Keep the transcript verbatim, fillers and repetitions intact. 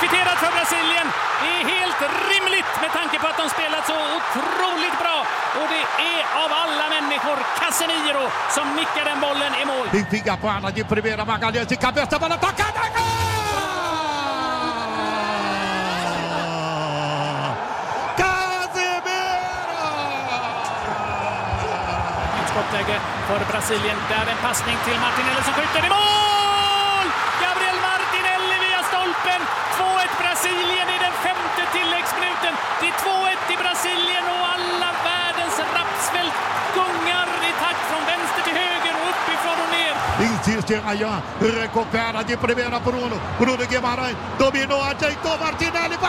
kvitterat för Brasilien. Det är helt rimligt med tanke på att de spelat så otroligt bra. Och det är av alla människor Casemiro som nickar den bollen i mål. Benfica para de primeira, Magalhães de cabeça, bola tocada! Skottläge för Brasilien. Där en passning till Martinelli som skjuter i mål! Gabriel Martinelli via stolpen. två ett Brasilien i den femte tilläggsminuten. Det är två ett i Brasilien och alla världens rapsfält gungar i takt från vänster till höger och uppifrån och ner. Insiste Rayan, recupera de primeira Bruno. Bruno Guimarães dominou, ajeitou Martinelli.